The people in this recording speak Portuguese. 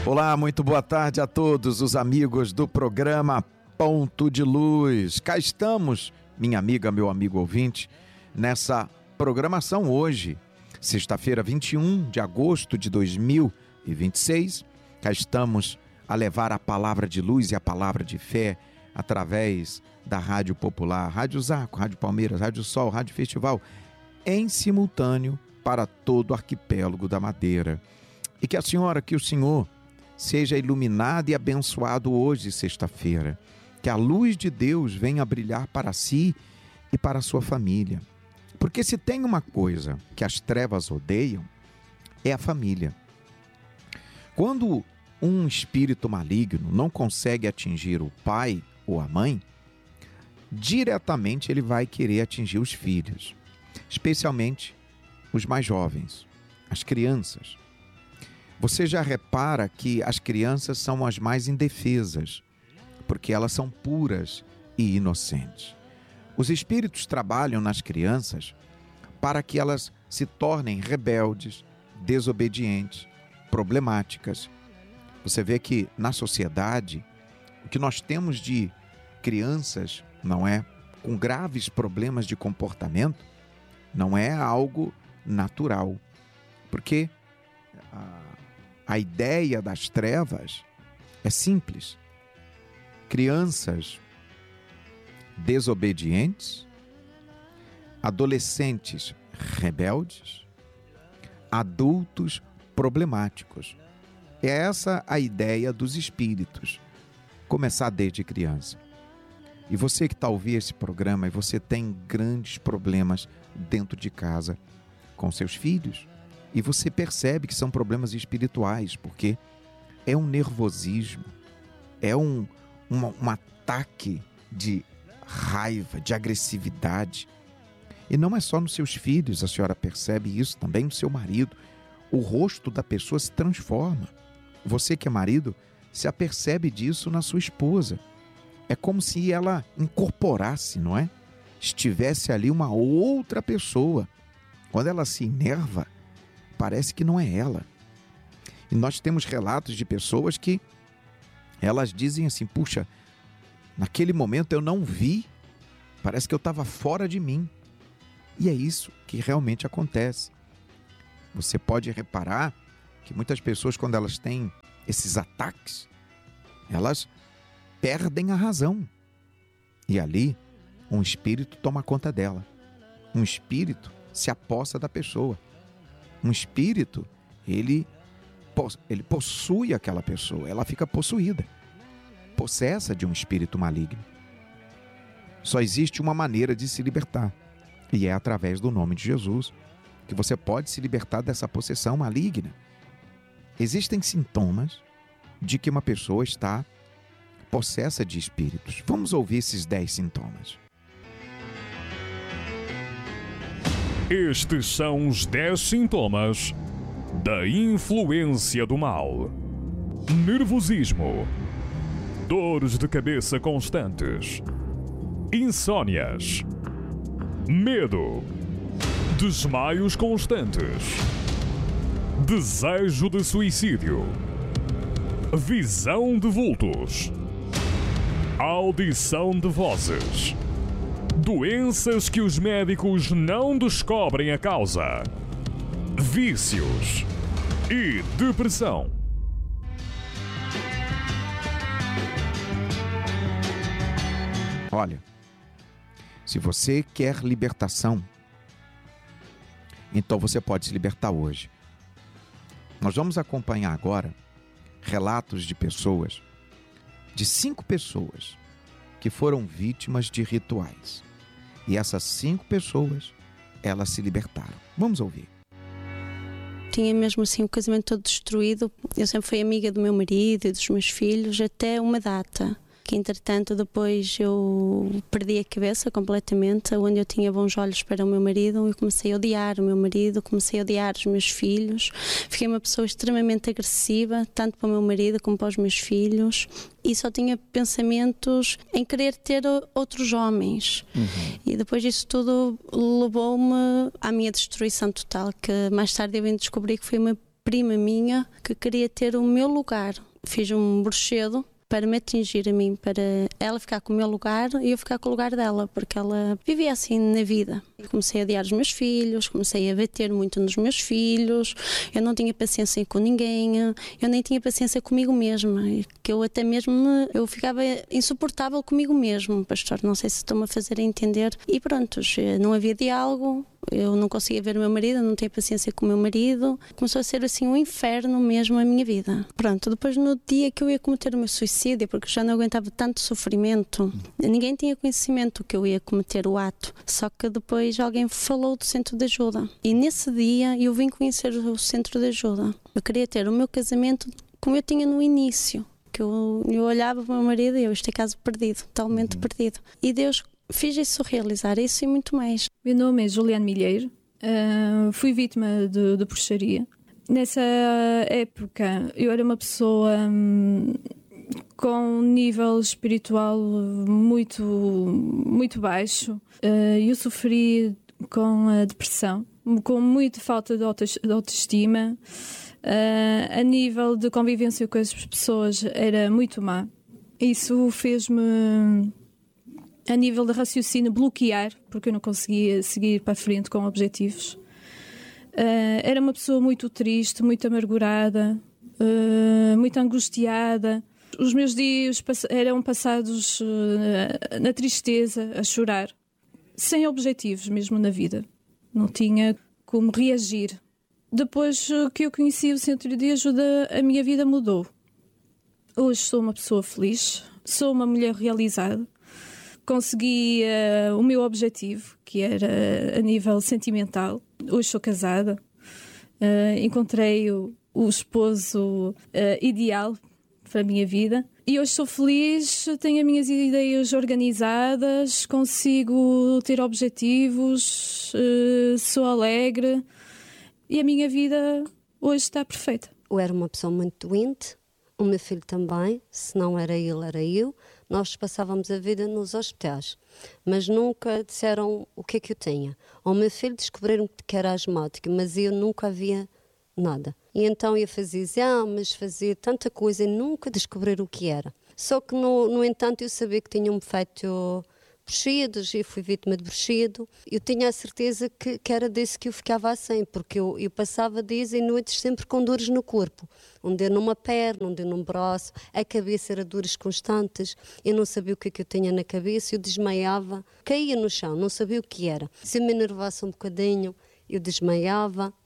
Olá, muito boa tarde a todos os amigos do programa Ponto de Luz. Cá estamos, minha amiga, meu amigo ouvinte, nessa programação hoje, sexta-feira, 21 de agosto de 2026. Cá estamos a levar a palavra de luz e a palavra de fé através da Rádio Popular, Rádio Zaco, Rádio Palmeiras, Rádio Sol, Rádio Festival, em simultâneo para todo o arquipélago da Madeira. E que o Senhor seja iluminado e abençoado hoje, sexta-feira. Que a luz de Deus venha brilhar para si e para a sua família. Porque se tem uma coisa que as trevas odeiam, é a família. Quando um espírito maligno não consegue atingir o pai ou a mãe, diretamente ele vai querer atingir os filhos, especialmente os mais jovens, as crianças. Você já repara que as crianças são as mais indefesas, porque elas são puras e inocentes. Os espíritos trabalham nas crianças para que elas se tornem rebeldes, desobedientes, problemáticas. Você vê que na sociedade, o que nós temos de crianças, não é, com graves problemas de comportamento, não é algo natural, porque a ideia das trevas é simples. Crianças desobedientes, adolescentes rebeldes, adultos problemáticos. É essa a ideia dos espíritos, começar desde criança. E você que está ouvindo esse programa e você tem grandes problemas dentro de casa com seus filhos, e você percebe que são problemas espirituais, porque é um nervosismo, é um ataque de raiva, de agressividade. E não é só nos seus filhos, a senhora percebe isso, também no seu marido. O rosto da pessoa se transforma. Você que é marido, se apercebe disso na sua esposa. É como se ela incorporasse, não é? Estivesse ali uma outra pessoa. Quando ela se enerva, parece que não é ela. E nós temos relatos de pessoas que elas dizem assim, puxa, naquele momento eu não vi, parece que eu estava fora de mim. E é isso que realmente acontece. Você pode reparar que muitas pessoas, quando elas têm esses ataques, elas perdem a razão. E ali, um espírito toma conta dela. Um espírito se apossa da pessoa. Um espírito, ele possui aquela pessoa, ela fica possuída, possessa de um espírito maligno. Só existe uma maneira de se libertar, e é através do nome de Jesus, que você pode se libertar dessa possessão maligna. Existem sintomas de que uma pessoa está possessa de espíritos. Vamos ouvir esses 10 sintomas. Estes são os 10 sintomas da influência do mal: nervosismo, dores de cabeça constantes, insônias, medo, desmaios constantes, desejo de suicídio, visão de vultos, audição de vozes, doenças que os médicos não descobrem a causa, vícios e depressão. Olha, se você quer libertação, então você pode se libertar hoje. Nós vamos acompanhar agora relatos de pessoas, de 5 pessoas que foram vítimas de rituais. E essas 5 pessoas, elas se libertaram. Vamos ouvir. Tinha mesmo assim o casamento todo destruído. Eu sempre fui amiga do meu marido e dos meus filhos até uma data. Que entretanto depois eu perdi a cabeça completamente, onde eu tinha bons olhos para o meu marido e comecei a odiar o meu marido, comecei a odiar os meus filhos. Fiquei uma pessoa extremamente agressiva, tanto para o meu marido como para os meus filhos, e só tinha pensamentos em querer ter outros homens. E depois disso tudo levou-me à minha destruição total, que mais tarde eu vim descobrir que foi uma prima minha que queria ter o meu lugar. Fiz um bruxedo para me atingir a mim, para ela ficar com o meu lugar e eu ficar com o lugar dela, porque ela vivia assim na vida. Comecei a odiar os meus filhos, comecei a bater muito nos meus filhos, eu não tinha paciência com ninguém, eu nem tinha paciência comigo mesma, que eu até mesmo, eu ficava insuportável comigo mesmo, pastor, não sei se estou-me a fazer entender. E pronto, não havia diálogo, eu não conseguia ver o meu marido, eu não tinha paciência com o meu marido, começou a ser assim um inferno mesmo a minha vida. Pronto, depois no dia que eu ia cometer o meu suicídio, porque já não aguentava tanto sofrimento, ninguém tinha conhecimento que eu ia cometer o ato, só que depois alguém falou do centro de ajuda e nesse dia eu vim conhecer o centro de ajuda. Eu queria ter o meu casamento como eu tinha no início, que eu olhava para o meu marido e este é caso perdido, totalmente perdido, e Deus fiz isso realizar, isso e muito mais. Meu nome é Juliane Milheiro, fui vítima de bruxaria. Nessa época eu era uma pessoa com um nível espiritual muito baixo. Eu sofri com a depressão, com muita falta de autoestima. A nível de convivência com as pessoas era muito má. Isso fez-me, a nível de raciocínio, bloquear, porque eu não conseguia seguir para a frente com objetivos. Era uma pessoa muito triste, muito amargurada, muito angustiada. Os meus dias eram passados na tristeza, a chorar, sem objetivos mesmo na vida. Não tinha como reagir. Depois que eu conheci o Centro de Ajuda, a minha vida mudou. Hoje sou uma pessoa feliz, sou uma mulher realizada. Consegui o meu objetivo, que era a nível sentimental. Hoje sou casada, encontrei o esposo ideal para a minha vida. E hoje sou feliz, tenho as minhas ideias organizadas, consigo ter objetivos, sou alegre e a minha vida hoje está perfeita. Eu era uma pessoa muito doente, o meu filho também, se não era ele, era eu. Nós passávamos a vida nos hospitais, mas nunca disseram o que é que eu tinha. Ao meu filho descobriram que era asmático, mas eu nunca havia nada. E então eu fazia exames, fazia tanta coisa e nunca descobriram o que era. Só que, no entanto, eu sabia que tinham-me feito bruxidos, eu fui vítima de bruxido. Eu tinha a certeza que era desse que eu ficava assim, porque eu passava dias e noites sempre com dores no corpo. Um dia numa perna, um dia num braço, a cabeça era dores constantes, eu não sabia o que eu tinha na cabeça, eu desmaiava, caía no chão, não sabia o que era. Se eu me enervasse um bocadinho, eu desmaiava.